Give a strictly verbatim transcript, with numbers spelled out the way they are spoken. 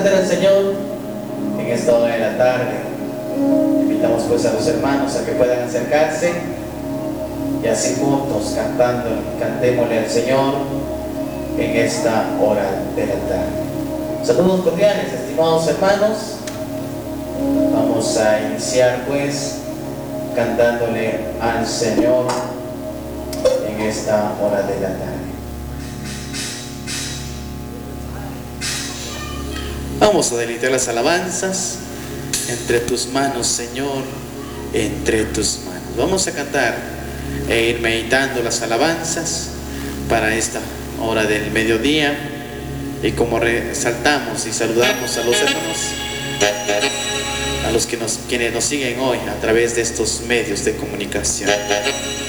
presencia del Señor en esta hora de la tarde. Invitamos pues a los hermanos a que puedan acercarse y así juntos cantando, cantémosle al Señor en esta hora de la tarde. Saludos cordiales, estimados hermanos. Vamos a iniciar pues cantándole al Señor en esta hora de la tarde. Vamos a deleitar las alabanzas. Entre tus manos, Señor, entre tus manos. Vamos a cantar e ir meditando las alabanzas para esta hora del mediodía. Y como resaltamos y saludamos a los hermanos, a los que nos, quienes nos siguen hoy a través de estos medios de comunicación.